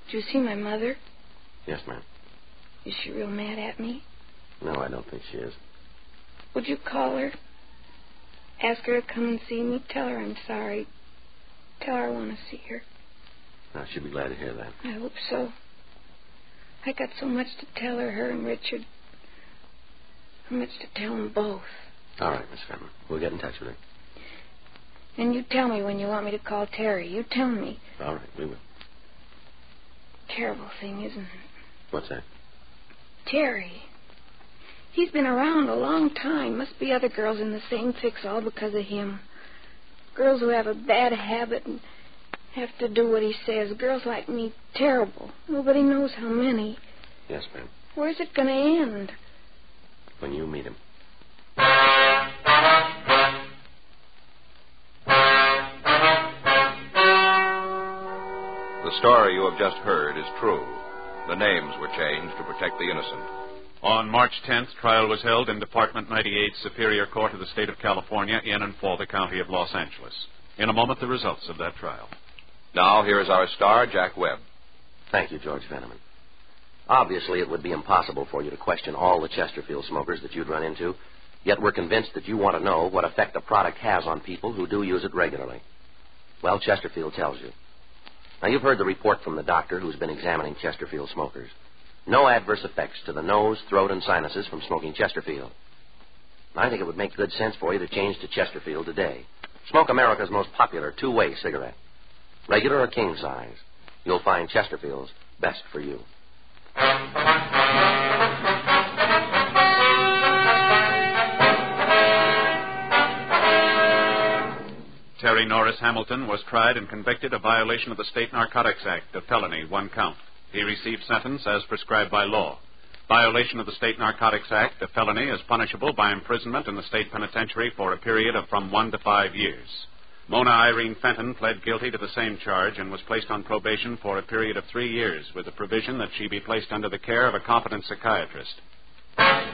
Did you see my mother? Yes, ma'am. Is she real mad at me? No, I don't think she is. Would you call her? Ask her to come and see me. Tell her I'm sorry. Tell her I want to see her. No, she'd be glad to hear that. I hope so. I got so much to tell her and Richard. So much to tell them both. All right, Miss Fenton. We'll get in touch with her. And you tell me when you want me to call Terry. You tell me. All right, we will. Terrible thing, isn't it? What's that? Terry. He's been around a long time. Must be other girls in the same fix all because of him. Girls who have a bad habit and have to do what he says. Girls like me, terrible. Nobody knows how many. Yes, ma'am. Where's it going to end? When you meet him. The story you have just heard is true. The names were changed to protect the innocent. On March 10th, trial was held in Department 98 Superior Court of the State of California in and for the County of Los Angeles. In a moment, the results of that trial. Now, here is our star, Jack Webb. Thank you, George Fenneman. Obviously, it would be impossible for you to question all the Chesterfield smokers that you'd run into, yet we're convinced that you want to know what effect a product has on people who do use it regularly. Well, Chesterfield tells you. Now, you've heard the report from the doctor who's been examining Chesterfield smokers. No adverse effects to the nose, throat, and sinuses from smoking Chesterfield. I think it would make good sense for you to change to Chesterfield today. Smoke America's most popular two-way cigarette. Regular or king size. You'll find Chesterfield's best for you. Terry Norris Hamilton was tried and convicted of violation of the State Narcotics Act, a felony, 1 count. He received sentence as prescribed by law. Violation of the State Narcotics Act, a felony, is punishable by imprisonment in the state penitentiary for a period of from 1 to 5 years. Mona Irene Fenton pled guilty to the same charge and was placed on probation for a period of 3 years with the provision that she be placed under the care of a competent psychiatrist.